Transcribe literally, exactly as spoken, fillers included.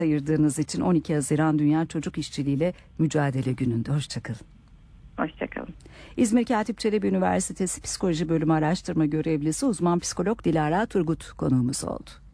ayırdığınız için on iki Haziran Dünya Çocuk İşçiliğiyle Mücadele Günü'nde. Hoşçakalın. Hoşçakalın. İzmir Katip Çelebi Üniversitesi Psikoloji Bölümü Araştırma Görevlisi uzman psikolog Dilara Turgut konuğumuz oldu.